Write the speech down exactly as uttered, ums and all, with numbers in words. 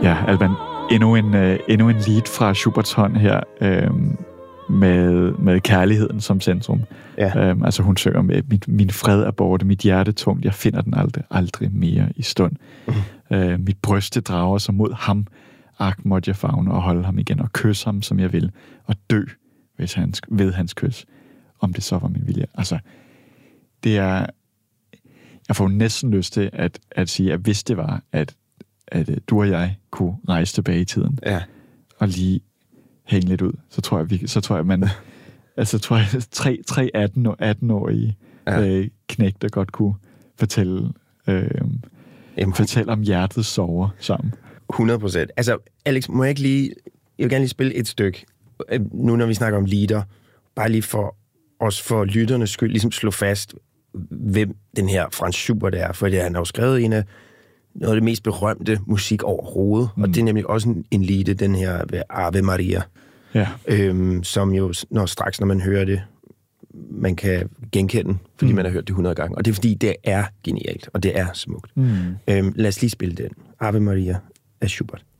Ja, Alban, endnu en, øh, endnu en lead fra Schuberts hånd her, øh, med, med kærligheden som centrum. Ja. Øh, altså hun synger med, min, min fred er borte, mit hjerte tungt, jeg finder den aldrig, aldrig mere i stund. Mm. Øh, mit bryste drager sig mod ham, ak måtte jeg favne og holde ham igen, og kysse ham, som jeg vil, og dø hvis hans, ved hans kys, om det så var min vilje. Altså, det er... Jeg får næsten lyst til at, at sige, at hvis det var, at, at du og jeg kunne rejse tilbage i tiden, ja. og lige hænge lidt ud, så tror jeg, vi, så tror jeg, man... altså, tror jeg, tre, tre atten-årige ja. øh, knæk, der godt kunne fortælle, øh, Jamen, fortælle om hjertets sorger sammen. hundrede procent. Altså, Alex, må jeg ikke lige... Jeg vil gerne lige spille et stykke, nu når vi snakker om leader, bare lige for os for lytternes skyld, ligesom slå fast, hvem den her Franz Schubert er, for han har jo skrevet en af noget af det mest berømte musik overhovedet, mm. og det er nemlig også en, en lied, den her Ave Maria, ja. øhm, som jo, når straks når man hører det, man kan genkende, fordi mm. man har hørt det hundrede gange, og det er fordi, det er genialt, og det er smukt. Mm. Øhm, lad os lige spille den. Ave Maria af Schubert.